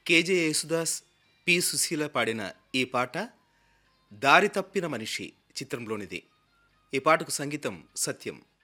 KJ Yesudas, P Susheela పాడిన ఈ పాట దారి తప్పిన మనిషి చిత్రంలోనిది. ఈ పాటకు సంగీతం సత్యం.